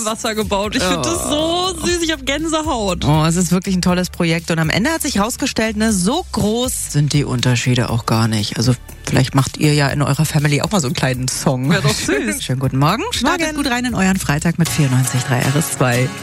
Wasser gebaut. Ich finde das so süß, ich habe Gänsehaut. Oh, es ist wirklich ein tolles Projekt und am Ende hat sich herausgestellt, ne, so groß sind die Unterschiede auch gar nicht. Also vielleicht macht ihr ja in eurer Family auch mal so einen kleinen Song. Wäre doch süß. Schönen guten Morgen. Startet gut rein in euren Freitag mit 94.3 RS2.